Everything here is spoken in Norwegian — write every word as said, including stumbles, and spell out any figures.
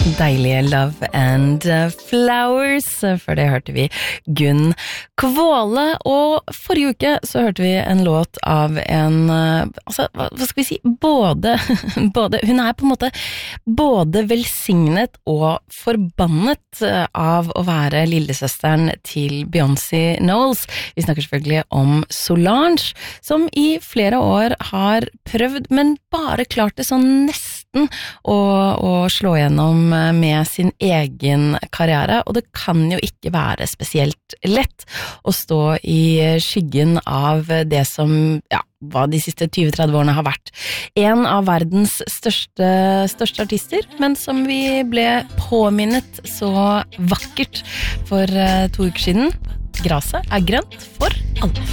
Deilige Love and Flowers. For det hørte vi Gunn Kvåle. Og forrige uke så hørte vi en låt av en, altså, hva skal vi si, både, både, hun er på en måte både velsignet og forbannet av å være lillesøsteren til Beyoncé Knowles. Vi snakker selvfølgelig om Solange, som i flere år har prøvd, men bare klart det sånn nesten å, å slå gjennom med sin egen karriere, og det kan jo ikke være spesielt lett å stå i skyggen av det som, ja, hva de siste tjue til tretti årene har vært en av verdens største, største artister, men som vi ble påminnet så vakkert for to uker siden. Graset er grønt for alle.